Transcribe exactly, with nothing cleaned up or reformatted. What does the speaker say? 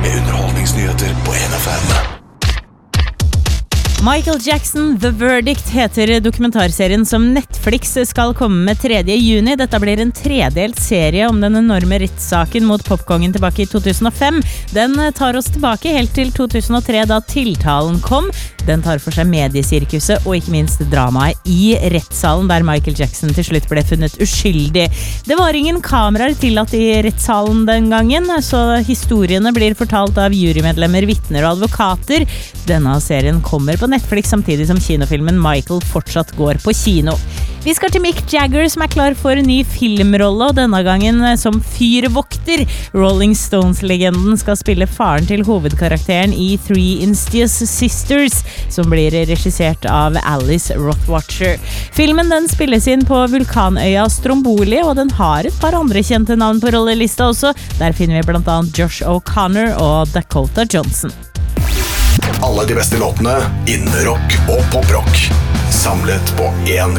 med underholdningsnyheter på N F M. Michael Jackson, The Verdict heter dokumentarserien som Netflix skal komme med tredje juni. Dette blir en tredelt serie om den enorme rettssaken mot popkongen tilbake i to tusen og fem. Den tar oss tilbake helt til to tusen og tre da tiltalen kom. Den tar for seg mediesirkuset og ikke minst dramaet i rettssalen der Michael Jackson til slutt ble funnet uskyldig. Det var ingen kameraer tillatt i rettssalen den gangen, så historiene blir fortalt av jurymedlemmer, vittner og advokater. Denne serien kommer på Netflix samtidig som kinofilmen Michael fortsatt går på kino. Vi skal til Mick Jagger som er klar for en ny filmrolle, og denne gangen som fyrvokter. Rolling Stones-legenden skal spille faren til hovedkarakteren i Three Instius Sisters, som blir regissert av Alice Rothwatcher. Filmen den spilles inn på vulkanøya Stromboli, og den har et par andre kjente navn på rollelista også. Der finner vi blant annet Josh O'Connor og Dakota Johnson. Alle de beste låtene innen rock og poprock, samlet på én